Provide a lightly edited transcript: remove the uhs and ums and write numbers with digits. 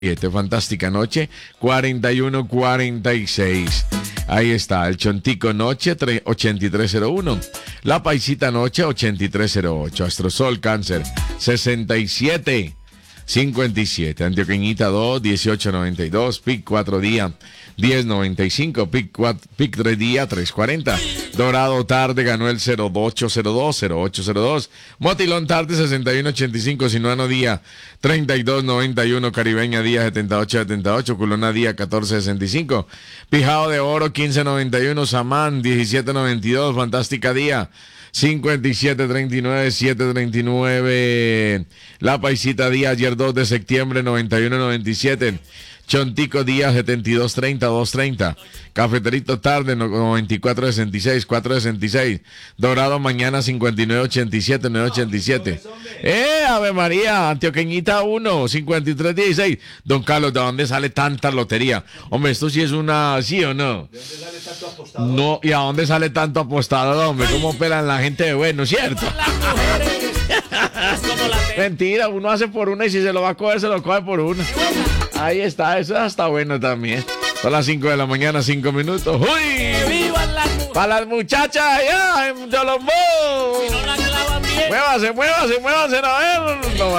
Fantástica noche, 41-46. Ahí está, el Chontico Noche, 8301. La Paisita Noche, 8308. Astrosol Cáncer, 6757. Antioqueñita 2, 1892. PIC 4 día, 1095. PIC 3 día, 340. Dorado Tarde ganó el 0802. Motilón Tarde 6185. Sinuano Día 3291. Caribeña Día 7878. Culona Día 1465. Pijao de Oro 1591. Samán 1792. Fantástica Día 5739. La Paisita Día ayer 2 de septiembre 9197. Chontico Día 7230. Cafeterito Tarde 9466. 466. Dorado Mañana 5987. 987. Ave María, Antioqueñita 1 5316. Don Carlos, ¿de dónde sale tanta lotería? Hombre, esto sí es una, ¿sí o no? ¿De dónde sale tanto apostador? No, ¿y a dónde sale tanto apostador, hombre? ¿Cómo pelan la gente de bueno, cierto? Mentira, uno hace por una y si se lo va a coger, se lo coge por una. Ahí está, eso está bueno también. Son las 5 de la mañana, 5 minutos. ¡Uy! Para las muchachas allá en Yolombo. Si no la clavan bien. Muévase, a ver. No,